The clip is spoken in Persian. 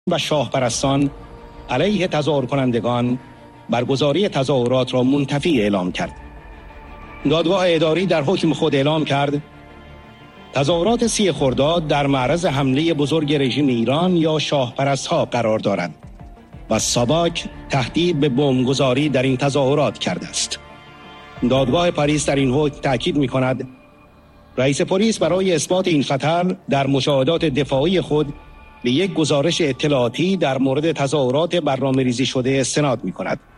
و شاهپرستان علیه تظاهر کنندگان برگزاری تظاهرات را منتفی اعلام کرد. دادگاه اداری در حکم خود اعلام کرد تظاهرات 30 خرداد در معرض حمله بزرگ رژیم ایران یا شاهپرست‌ها قرار دارند و ساواک تهدید به بمبگذاری در این تظاهرات کرده است. دادگاه پاریس در این حکم تاکید می‌کند رئیس پلیس برای اثبات این خطر در مشاهدات دفاعی خود به یک گزارش اطلاعاتی در مورد تظاهرات برنامه‌ریزی شده استناد می‌کند.